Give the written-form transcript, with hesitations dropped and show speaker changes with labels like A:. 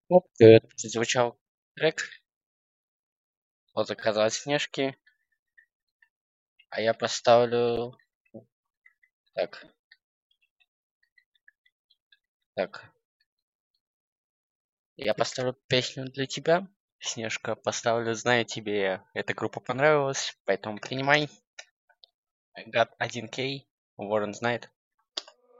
A: Вот, звучал трек от заказа Снежки, а я поставлю... Так, так. Я поставлю песню для тебя. Снежка, поставлю «Знаю, тебе эта группа понравилась, поэтому принимай». Гад 1К, Ворон знает.